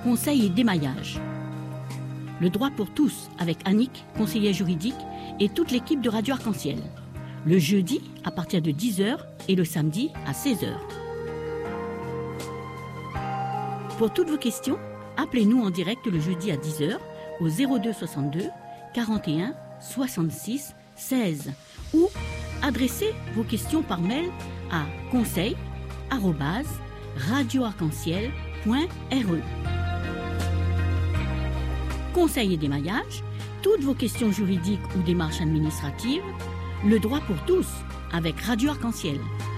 conseil et démaillage. Le droit pour tous avec Annick, conseillère juridique, et toute l'équipe de Radio Arc-en-Ciel. Le jeudi à partir de 10h et le samedi à 16h. Pour toutes vos questions, appelez-nous en direct le jeudi à 10h au 02 62 41 66 16 ou adressez vos questions par mail à conseil@radioarc-en-ciel.re. Conseil et démaillage, toutes vos questions juridiques ou démarches administratives, le droit pour tous avec Radio Arc-en-Ciel.